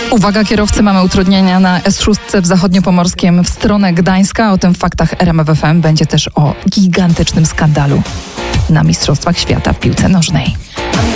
Uwaga kierowcy, mamy utrudnienia na S6 w Zachodniopomorskiem w stronę Gdańska. O tym w faktach RMF FM. Będzie też o gigantycznym skandalu na Mistrzostwach Świata w piłce nożnej.